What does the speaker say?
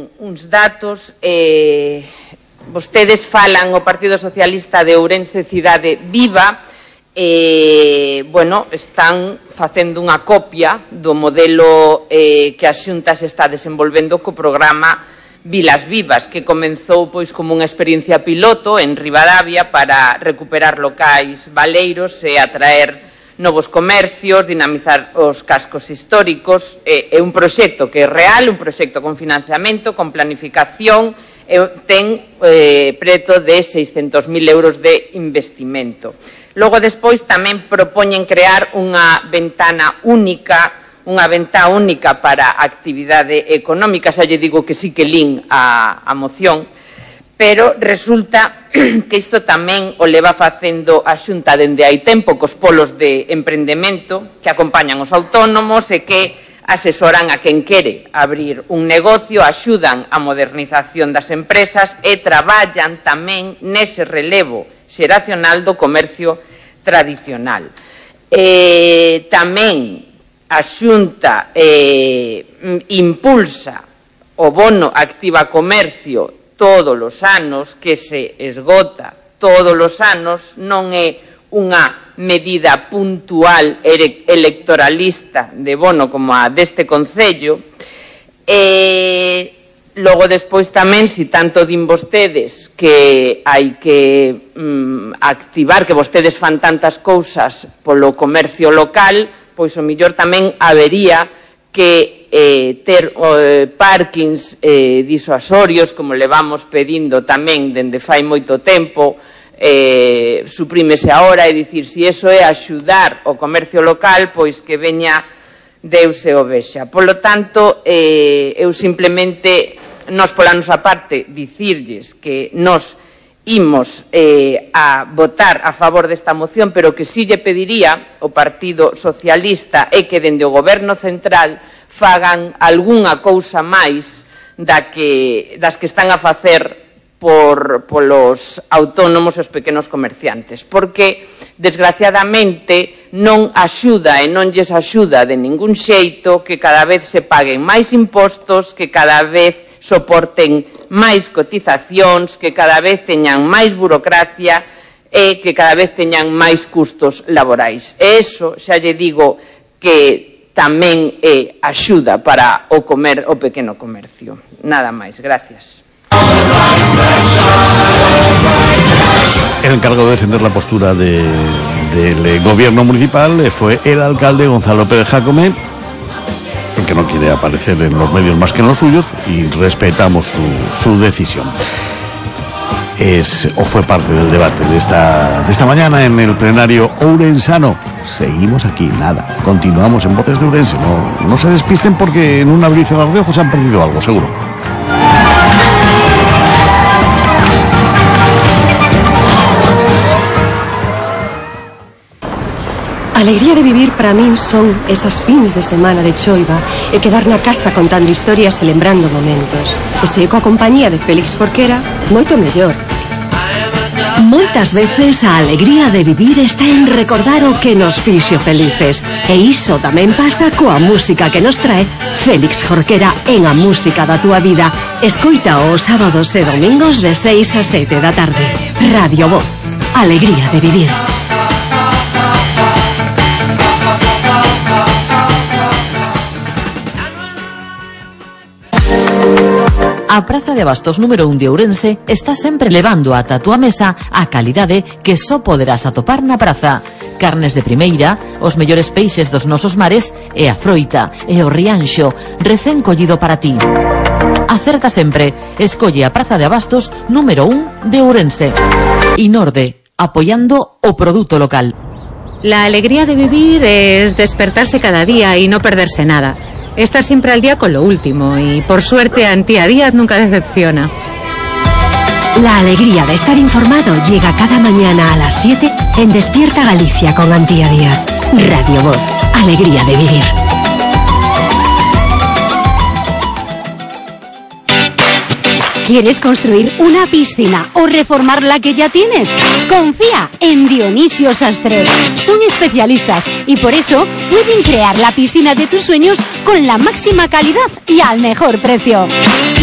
uns datos. Vostedes falan o Partido Socialista de Ourense Cidade Viva. Están facendo unha copia do modelo que a Xunta se está desenvolvendo co programa Vilas Vivas, que comenzou como unha experiencia piloto en Ribadavia para recuperar locais baleiros e atraer novos comercios, dinamizar os cascos históricos. É un proxecto que é real, un proxecto con financiamento, con planificación, ten preto de 600.000 euros de investimento. Logo, despois, tamén propoñen crear unha ventana única, para a actividade económica. Xa lle digo que sí que lin a moción, pero resulta que isto tamén o leva facendo a Xunta dende hai tempo cos polos de emprendemento que acompañan os autónomos e que asesoran a quen quere abrir un negocio, axudan a modernización das empresas e traballan tamén nese relevo xeracional do comercio tradicional. Tamén a Xunta impulsa o bono Activa Comercio todos os anos, que se esgota todos os anos, non é unha medida puntual electoralista de bono como a deste Concello. Logo, despois tamén, se tanto din vostedes que hai que activar, que vostedes fan tantas cousas polo comercio local, pois o mellor tamén habería que ter parkings disuasorios, como levamos pedindo tamén dende fai moito tempo. Suprímese ahora e dicir, se iso é axudar o comercio local, pois que veña Deus e o vexa. Polo tanto, eu simplemente, nos pola nosa parte, dicirlles que nos imos a votar a favor desta moción, pero que si lle pediría ao Partido Socialista é que dende o Goberno Central fagan algunha cousa máis das que están a facer polos autónomos e os pequenos comerciantes, porque, desgraciadamente, non axuda e non lles axuda de ningún xeito que cada vez se paguen máis impostos, que cada vez soporten máis cotizacións, que cada vez teñan máis burocracia e que cada vez teñan máis custos laborais. E iso, xa lle digo, que tamén é axuda para o pequeno comercio. Nada máis, gracias. El encargado de defender la postura del gobierno municipal fue el alcalde Gonzalo Pérez Jácome, porque no quiere aparecer en los medios más que en los suyos, y respetamos su decisión. Fue parte del debate de esta mañana en el plenario ourensano. Seguimos aquí, nada, continuamos en Voces de Ourense. No se despisten, porque en un abrir y cerrar de ojos se han perdido algo, seguro. A alegría de vivir para min son esas fins de semana de choiva e quedar na casa contando historias e lembrando momentos. E se coa compañía de Félix Jorquera, moito mellor. Moitas veces a alegría de vivir está en recordar o que nos fixo felices. E iso tamén pasa coa música que nos trae Félix Jorquera en A Música da Túa Vida. Escoita os sábados e domingos de 6 a 7 da tarde. Radio Voz. Alegría de vivir. A Praza de Abastos número 1 de Ourense está sempre levando ata a túa mesa a calidade que só poderás atopar na praza. Carnes de primeira, os mellores peixes dos nosos mares e a froita e o rianxo recén collido para ti. Acerta sempre, escolle a Praza de Abastos número 1 de Ourense. Inorde, apoyando o produto local. La alegría de vivir es despertarse cada día y no perderse nada. Estar siempre al día con lo último y, por suerte, Antía Díaz nunca decepciona. La alegría de estar informado llega cada mañana a las 7 en Despierta Galicia con Antía Díaz. Radio Voz. Alegría de vivir. ¿Quieres construir una piscina o reformar la que ya tienes? Confía en Dionisio Sastre. Son especialistas y por eso pueden crear la piscina de tus sueños con la máxima calidad y al mejor precio.